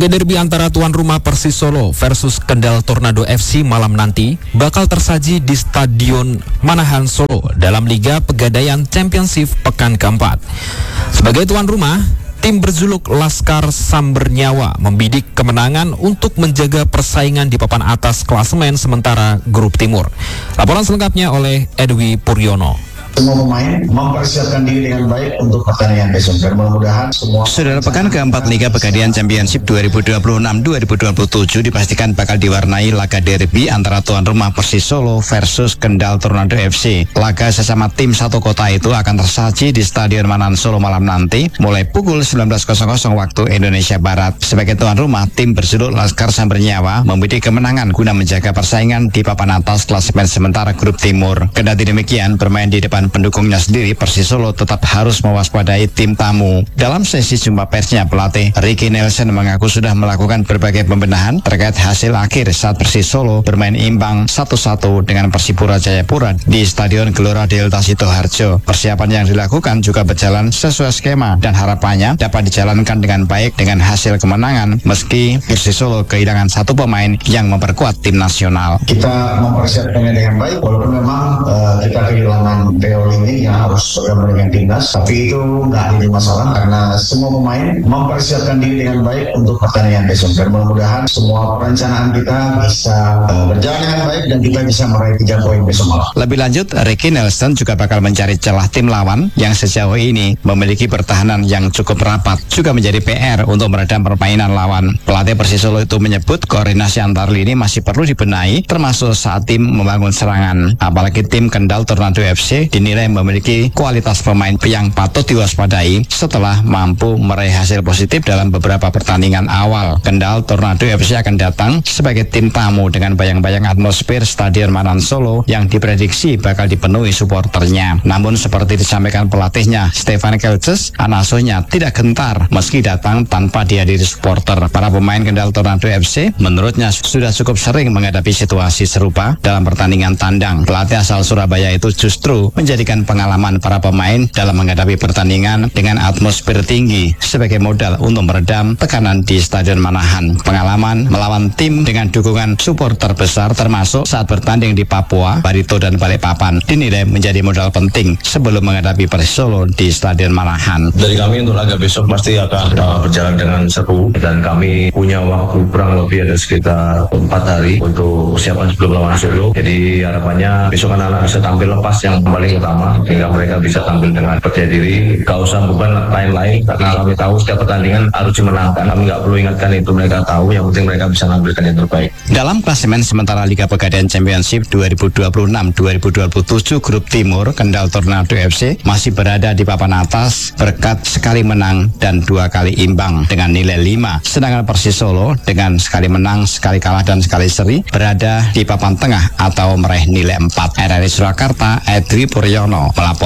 Derby antara tuan rumah Persis Solo versus Kendal Tornado FC malam nanti bakal tersaji di Stadion Manahan Solo dalam Liga Pegadaian Championship pekan keempat. Sebagai tuan rumah, tim berjuluk Laskar Samber Nyawa membidik kemenangan untuk menjaga persaingan di papan atas klasemen sementara Grup Timur. Laporan selengkapnya oleh Edwi Puryono. Semua pemain mempersiapkan diri dengan baik untuk pertandingan besok dan mudah-mudahan semua. Saudara, pekan keempat Liga Pegadaian Championship 2026-2027 dipastikan bakal diwarnai laga derby antara tuan rumah Persis Solo versus Kendal Tornado FC. Laga sesama tim satu kota itu akan tersaji di Stadion Manahan Solo malam nanti mulai pukul 19.00 waktu Indonesia Barat. Sebagai tuan rumah, tim berjuluk Laskar Samber Nyawa membidik kemenangan guna menjaga persaingan di papan atas klasemen sementara Grup Timur. Kendati demikian, bermain di depan pendukungnya sendiri, Persis Solo tetap harus mewaspadai tim tamu. Dalam sesi jumpa persnya, pelatih Ricky Nelson mengaku sudah melakukan berbagai pembenahan terkait hasil akhir saat Persis Solo bermain imbang 1-1 dengan Persipura Jayapura di Stadion Gelora Delta Sidoarjo. Persiapan yang dilakukan juga berjalan sesuai skema dan harapannya dapat dijalankan dengan baik dengan hasil kemenangan meski Persis Solo kehilangan satu pemain yang memperkuat tim nasional. Kita mempersiapkannya dengan baik walaupun memang kita kehilangan ini yang harus bergabung dengan timnas, tapi itu nggak jadi masalah karena semua pemain mempersiapkan diri dengan baik untuk pertandingan besok dan mudah-mudahan semua perencanaan kita bisa berjalan dengan baik dan kita bisa meraih 3 poin besok malam. Lebih lanjut, Ricky Nelson juga bakal mencari celah tim lawan yang sejauh ini memiliki pertahanan yang cukup rapat, juga menjadi PR untuk meredam permainan lawan. Pelatih Persis Solo itu menyebut koordinasi antar lini masih perlu dibenahi termasuk saat tim membangun serangan, apalagi tim Kendal Tornado FC dinilai memiliki kualitas pemain yang patut diwaspadai setelah mampu meraih hasil positif dalam beberapa pertandingan awal. Kendal Tornado FC akan datang sebagai tim tamu dengan bayang-bayang atmosfer Stadion Manahan Solo yang diprediksi bakal dipenuhi suporternya. Namun seperti disampaikan pelatihnya Stefan Kelces, asuhnya tidak gentar meski datang tanpa dihadiri suporter. Para pemain Kendal Tornado FC menurutnya sudah cukup sering menghadapi situasi serupa dalam pertandingan tandang. Pelatih asal Surabaya itu justru menjadikan pengalaman para pemain dalam menghadapi pertandingan dengan atmosfer tinggi sebagai modal untuk meredam tekanan di Stadion Manahan. Pengalaman melawan tim dengan dukungan supporter besar termasuk saat bertanding di Papua, Barito dan Balikpapan dinilai menjadi modal penting sebelum menghadapi Persis Solo di Stadion Manahan. Dari kami untuk laga besok pasti akan berjalan dengan seru dan kami punya waktu kurang lebih ada sekitar 4 hari untuk persiapan sebelum lawan Solo. Jadi harapannya besok anak-anak bisa tampil lepas yang paling utama sehingga mereka bisa tampil dengan percaya diri, gak usah beban lain-lain karena kami tahu setiap pertandingan harus dimenangkan. Kami gak perlu ingatkan itu, mereka tahu, yang penting mereka bisa menampilkan yang terbaik. Dalam klasemen sementara Liga Pegadaian Championship 2026-2027 Grup Timur, Kendal Tornado FC masih berada di papan atas berkat sekali menang dan 2 kali imbang dengan nilai 5. Sedangkan Persis Solo dengan sekali menang, sekali kalah dan sekali seri berada di papan tengah atau meraih nilai 4. RRI Surakarta, Edwi Puryono melapor.